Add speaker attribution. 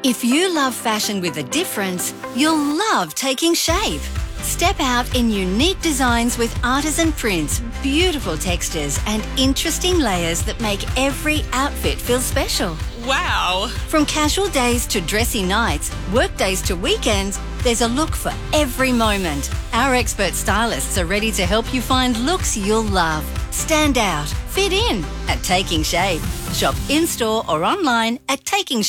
Speaker 1: If you love fashion with a difference, you'll love Taking Shape. Step out in unique designs with artisan prints, beautiful textures and interesting layers that make every outfit feel special.
Speaker 2: Wow!
Speaker 1: From casual days to dressy nights, work days to weekends, there's a look for every moment. Our expert stylists are ready to help you find looks you'll love. Stand out, fit in at Taking Shape. Shop in-store or online at Taking